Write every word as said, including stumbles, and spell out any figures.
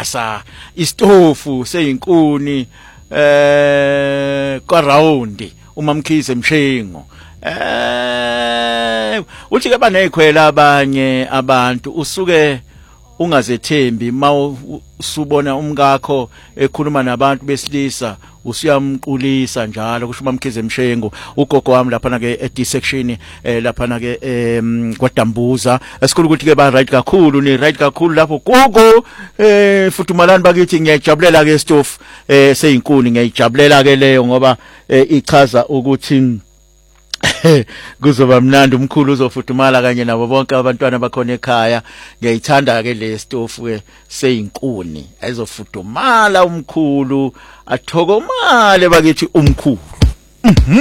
ukubasa istofu seyinkuni eh kwarawundi uMamkhize Mshengo. Eh uthi ke banekhwela abanye abantu usuke ungazethembi mawusubona umkakho ekhuluma nabantu besilisa usiyamqulisa njalo kusho uMamkhize Mshengo ugogo wami lapha na ke e D section eh lapha na ke em kwaDambuza esikhulu ukuthi ke ba right kakhulu ni right kakhulu lapho gogo eh futhi umalani bakithi ngiyajabulela ke stofu eh seyinkuni ngiyajabulela ke leyo ngoba ichaza ukuthi kuzoba mnandi umkhulu uzofudumala kanye nabo bonke abantwana bakhona ekhaya ngiyayithanda ke le stofu ke seyinkuni ayizofudumala umkhulu athokomale bakithi umkhulu.